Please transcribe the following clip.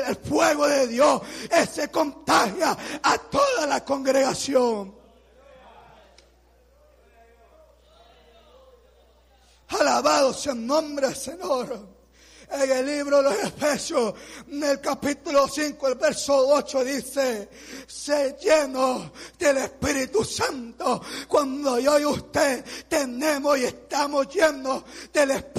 el fuego de Dios se contagia a toda la congregación. Alabado sea el nombre del Señor. En el libro de los Efesios, en el capítulo 5, el verso 8 dice: sé lleno del Espíritu Santo. Cuando yo y usted tenemos y estamos llenos del Espíritu